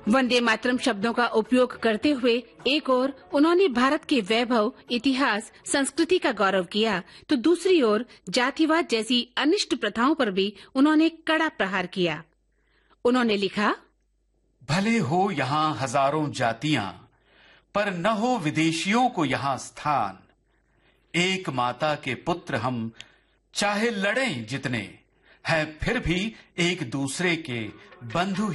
वंदे मातरम शब्दों का उपयोग करते हुए एक ओर उन्होंने भारत के वैभव, इतिहास, संस्कृति का गौरव किया, तो दूसरी ओर जातिवाद जैसी अनिष्ट प्रथाओं पर भी उन्होंने कड़ा प्रहार किया। उन्होंने लिखा, भले हो यहाँ हजारों जातियां, पर न हो विदेशियों को यहाँ स्थान। एक माता के पुत्र हम, चाहे लड़ें जितने, हैं फिर भी एक दूसरे के बंधु